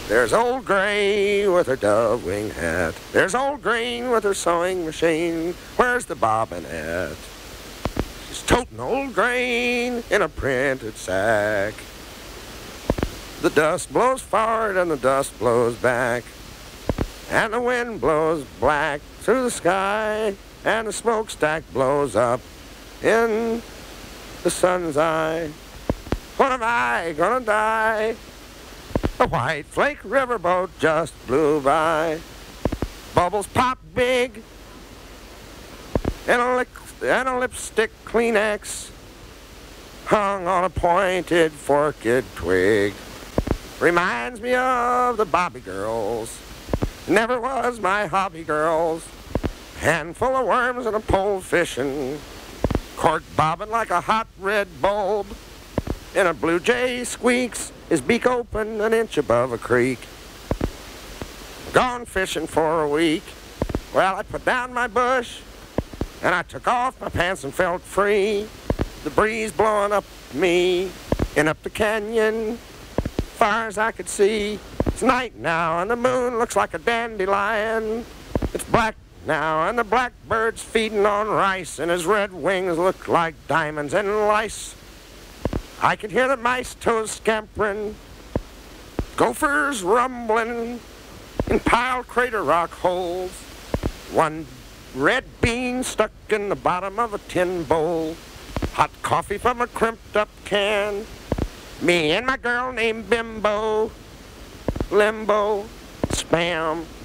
There's old Gray with her dove-wing hat. There's old Green with her sewing machine. Where's the bobbin at? She's toting old Grain in a printed sack. The dust blows forward and the dust blows back. And the wind blows black through the sky. And the smokestack blows up in the sun's eye. When am I gonna die? The White Flake riverboat just blew by. Bubbles pop big. And a lipstick Kleenex hung on a pointed forked twig. Reminds me of the Bobby girls. Never was my hobby, girls. Handful of worms and a pole fishing. Cork bobbing like a hot red bulb. And a blue jay squeaks, his beak open an inch above a creek. Gone fishing for a week. Well, I put down my bush, and I took off my pants and felt free. The breeze blowing up me, and up the canyon, far as I could see. It's night now, and the moon looks like a dandelion. It's black now, and the blackbird's feeding on rice, and his red wings look like diamonds and lice. I can hear the mice toes scampering, gophers rumbling in piled crater rock holes. One red bean stuck in the bottom of a tin bowl. Hot coffee from a crimped up can. Me and my girl named Bimbo. Limbo, spam,